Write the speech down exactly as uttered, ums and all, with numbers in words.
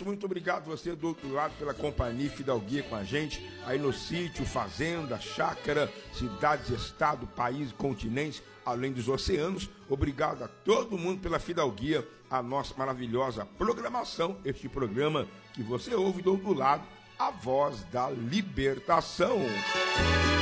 Nosso muito obrigado você do outro lado pela companhia e fidalguia com a gente, aí no sítio, fazenda, chácara, cidades, estado, país, continentes, além dos oceanos. Obrigado a todo mundo pela fidalguia, a nossa maravilhosa programação, este programa que você ouve do outro lado, a voz da libertação.